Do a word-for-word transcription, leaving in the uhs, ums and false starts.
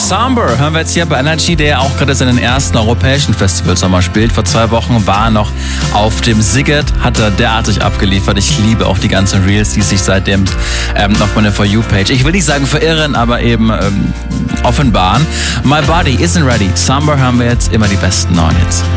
Somber hören wir jetzt hier bei Energy, der ja auch gerade seinen ersten europäischen Festivalsommer spielt. Vor zwei Wochen war er noch auf dem Siget, hat er derartig abgeliefert. Ich liebe auch die ganzen Reels, die sich seitdem ähm, auf meiner For You-Page, ich will nicht sagen verirren, aber eben ähm, offenbaren. My Body Isn't Ready. Somber hören wir jetzt, immer die besten neuen Hits.